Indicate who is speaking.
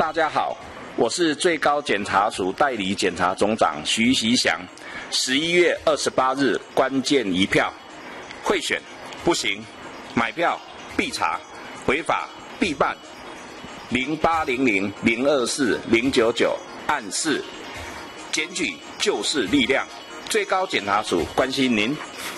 Speaker 1: 大家好，我是最高检察署代理检察总长徐习祥。11月28日关键一票，贿选不行，买票必查，违法必办。0800024099案4，检举就是力量。最高检察署关心您。